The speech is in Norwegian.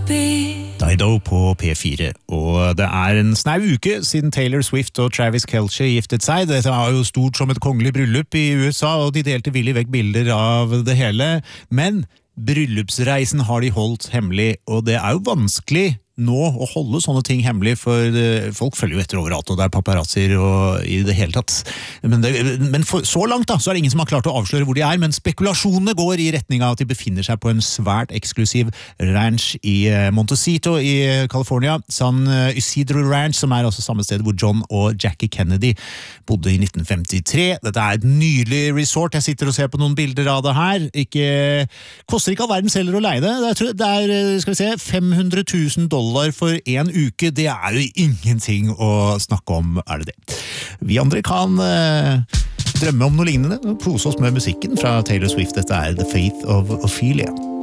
Dido på P4, og det en snau uke siden Taylor Swift og Travis Kelce giftet seg. Dette var jo stort som et kongelig bryllup i USA, og de delte villig vekk bilder av det hele. Men bryllupsreisen har de holdt hemmelig, og det jo vanskelig nå å holde sånne ting hemmelig, for folk følger jo etter overalt, og det paparazzier og i det hele tatt. Men så langt da, så det ingen som har klart å avsløre hvor de men spekulasjonene går i retning av at de befinner seg på en svært eksklusiv ranch i Montecito i California, San Isidro Ranch, som altså samme sted hvor John og Jackie Kennedy bodde i 1953. Dette et nydelig resort. Jeg sitter og ser på noen bilder av det her. Koster ikke all verdens heller å leie det. Det skal vi se, $500,000 for en uke, det jo ingenting å snakke om, det det. Vi andre kan drømme om noe lignende, og pose oss med musikken fra Taylor Swift. Dette The Faith of Ophelia.